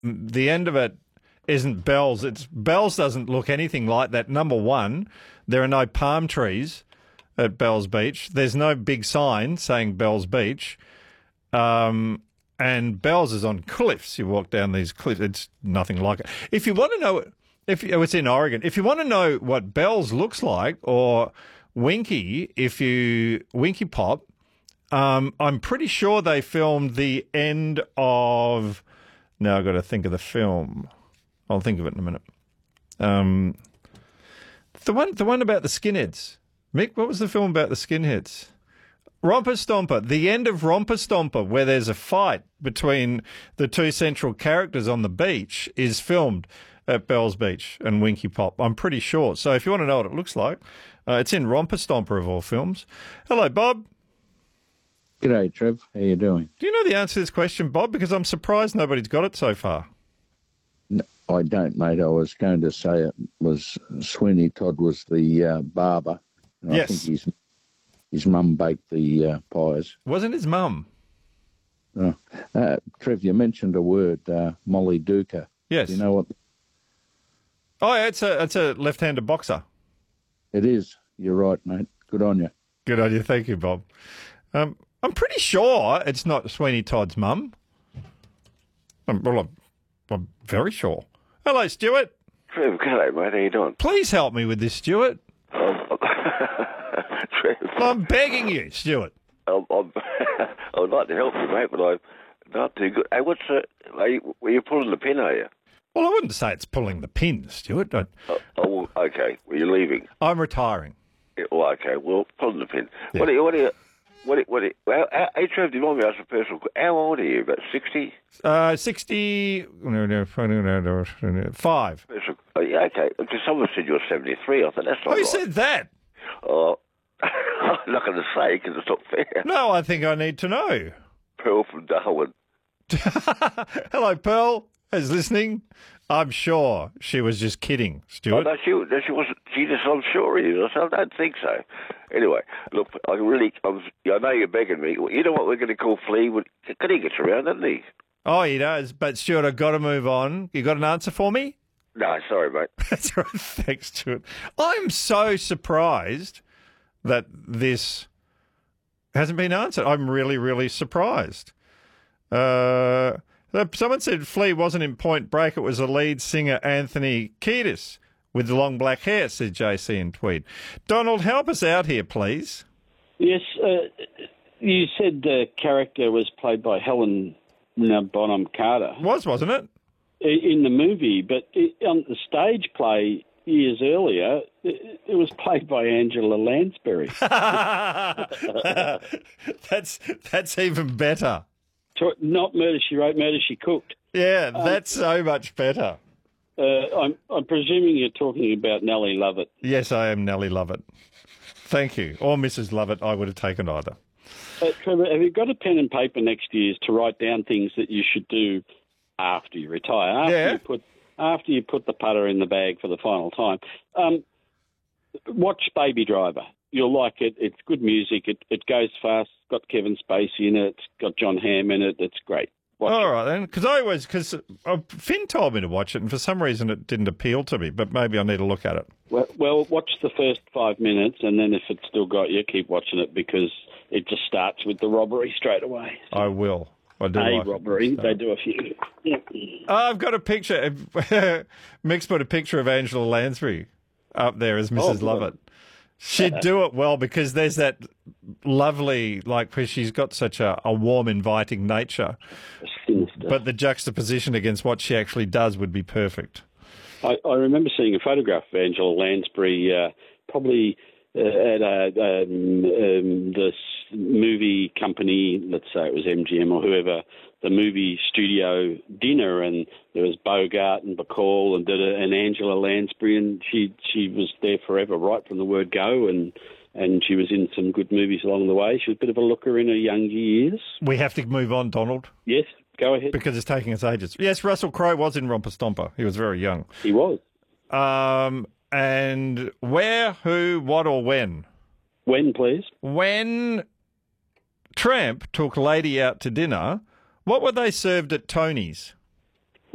the end of it isn't Bells. It's Bells doesn't look anything like that. Number one, there are no palm trees at Bells Beach. There's no big sign saying Bells Beach. And Bells is on cliffs. You walk down these cliffs. It's nothing like it. If you want to know, it's in Oregon. If you want to know what Bells looks like, or Winky, Winky Pop, I'm pretty sure they filmed the end of. Now I've got to think of the film. I'll think of it in a minute. The one about the skinheads. Mick, what was the film about the skinheads? Romper Stomper. The end of Romper Stomper, where there's a fight between the two central characters on the beach, is filmed at Bells Beach and Winky Pop. I'm pretty sure. So if you want to know what it looks like, it's in Romper Stomper of all films. Hello, Bob. G'day, Trev. How you doing? Do you know the answer to this question, Bob? Because I'm surprised nobody's got it so far. No, I don't, mate. I was going to say it was Sweeney Todd was the barber. And Yes. I think his mum baked the pies. Wasn't his mum? Oh. Trev, you mentioned a word, Molly Duca. Yes. Do you know what Oh, yeah, it's a left-handed boxer. it is? You're right, mate. Good on you. Good on you. Thank you, Bob. I'm pretty sure it's not Sweeney Todd's mum. I'm very sure. Hello, Stuart. Trev, hello, mate. How you doing? Please help me with this, Stuart. Trev, I'm begging you, Stuart. I'd like to help you, mate, but I'm not too good. Hey, were you pulling the pin, are you? Well, I wouldn't say it's pulling the pin, Stuart. Oh, okay. Well, you're leaving. I'm retiring. Yeah, well, okay. Well, pulling the pin. Yeah. Hey, Trev, do you want me to ask a personal question? How old are you? About 60? 65. Oh, yeah, okay. Because someone said you were 73. I thought that's not Who right. said that? Oh, I'm not going to say because it's not fair. No, I think I need to know. Pearl from Darwin. Hello, Pearl, is listening. I'm sure she was just kidding, Oh, Stuart. no, she wasn't. She just, I'm sure he is. I don't think so. Anyway, look, I know you're begging me. You know what we're going to call Flea? Can he get around, doesn't he? Oh, he does. But, Stuart, I've got to move on. You got an answer for me? No, sorry, mate. That's right. Thanks, Stuart. I'm so surprised that this hasn't been answered. I'm really, really surprised. Someone said Flea wasn't in Point Break. It was the lead singer, Anthony Kiedis, with the long black hair, said JC in Tweed. Donald, help us out here, please. Yes, you said the character was played by Helen Bonham Carter. Wasn't it? In the movie, but on the stage play years earlier, it was played by Angela Lansbury. That's even better. Not Murder, She Wrote, Murder, She Cooked. Yeah, that's so much better. I'm presuming you're talking about Nellie Lovett. Yes, I am Nellie Lovett. Thank you. Or Mrs. Lovett, I would have taken either. Trevor, have you got a pen and paper next year to write down things that you should do after you retire? After you put the putter in the bag for the final time. Watch Baby Driver. You'll like it. It's good music. It goes fast. It's got Kevin Spacey in it. It's got John Hamm in it. It's great. All right, then. Because Finn told me to watch it, and for some reason it didn't appeal to me, but maybe I need to look at it. Well, watch the first 5 minutes, and then if it's still got you, keep watching it, because it just starts with the robbery straight away. I will. I do like robbery. They do a few. Yeah. I've got a picture. Mick's put a picture of Angela Lansbury up there as Mrs. Lovett. She'd do it well, because there's that lovely, because she's got such a warm, inviting nature. But the juxtaposition against what she actually does would be perfect. I remember seeing a photograph of Angela Lansbury probably at this movie company, let's say it was MGM or whoever, the movie studio dinner, and there was Bogart and Bacall and Angela Lansbury, and she was there forever, right from the word go, and she was in some good movies along the way. She was a bit of a looker in her younger years. We have to move on, Donald. Yes, go ahead. Because it's taking us ages. Yes, Russell Crowe was in Romper Stomper. He was very young. He was. And where, who, what, or when? When, please? When Tramp took Lady out to dinner, what were they served at Tony's?